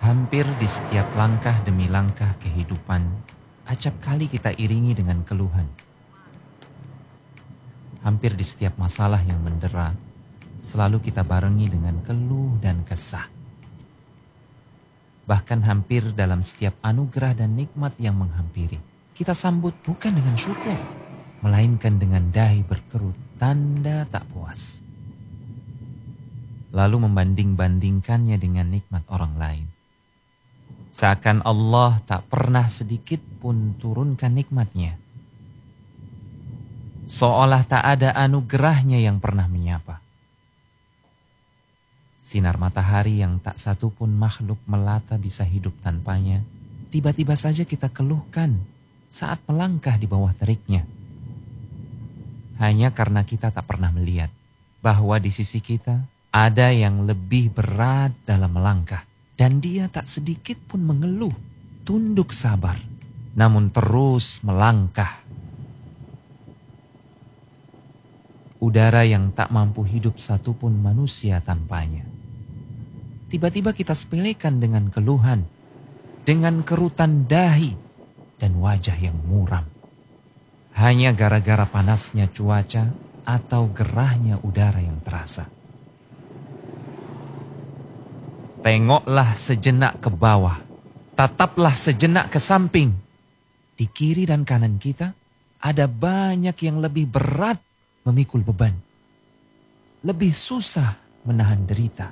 Hampir di setiap langkah demi langkah kehidupan, acap kali kita iringi dengan keluhan. Hampir di setiap masalah yang mendera, selalu kita barengi dengan keluh dan kesah. Bahkan hampir dalam setiap anugerah dan nikmat yang menghampiri, kita sambut bukan dengan syukur, melainkan dengan dahi berkerut, tanda tak puas. Lalu membanding-bandingkannya dengan nikmat orang lain. Seakan Allah tak pernah sedikit pun turunkan nikmatnya. Seolah tak ada anugerahnya yang pernah menyapa. Sinar matahari yang tak satu pun makhluk melata bisa hidup tanpanya, tiba-tiba saja kita keluhkan saat melangkah di bawah teriknya. Hanya karena kita tak pernah melihat bahwa di sisi kita ada yang lebih berat dalam melangkah. Dan dia tak sedikit pun mengeluh, tunduk sabar, namun terus melangkah. Udara yang tak mampu hidup satupun manusia tanpanya. Tiba-tiba kita sepelekan dengan keluhan, dengan kerutan dahi dan wajah yang muram. Hanya gara-gara panasnya cuaca atau gerahnya udara yang terasa. Tengoklah sejenak ke bawah, tataplah sejenak ke samping. Di kiri dan kanan kita ada banyak yang lebih berat memikul beban. Lebih susah menahan derita.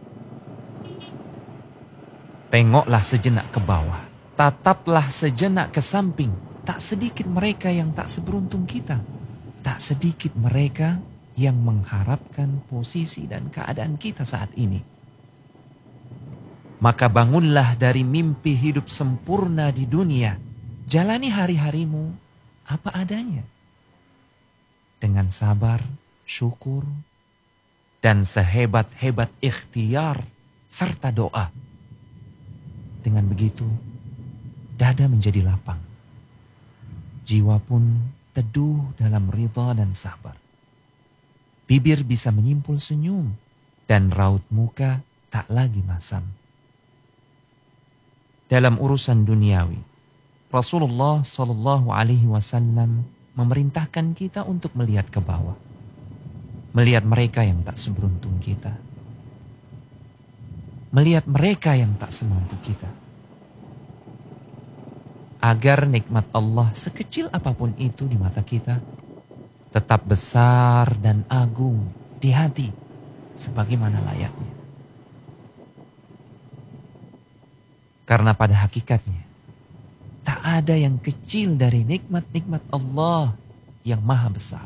Tengoklah sejenak ke bawah, tataplah sejenak ke samping. Tak sedikit mereka yang tak seberuntung kita. Tak sedikit mereka yang mengharapkan posisi dan keadaan kita saat ini. Maka bangunlah dari mimpi hidup sempurna di dunia. Jalani hari-harimu apa adanya. Dengan sabar, syukur, dan sehebat-hebat ikhtiar serta doa. Dengan begitu, dada menjadi lapang. Jiwa pun teduh dalam ridha dan sabar. Bibir bisa menyimpul senyum dan raut muka tak lagi masam. Dalam urusan duniawi, Rasulullah SAW memerintahkan kita untuk melihat ke bawah. Melihat mereka yang tak seberuntung kita. Melihat mereka yang tak semampu kita. Agar nikmat Allah sekecil apapun itu di mata kita, tetap besar dan agung di hati sebagaimana layaknya. Karena pada hakikatnya, tak ada yang kecil dari nikmat-nikmat Allah yang maha besar.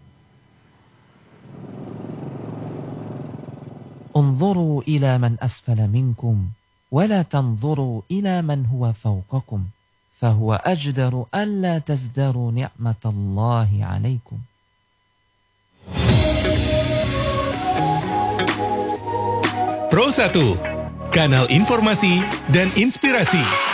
Unzuru ila man asfala minkum, wala tanzuru ila man huwa fawqakum, fahuwa ajdaru alla tazdaru ni'matallahi alaikum. Pro 1, kanal informasi dan inspirasi.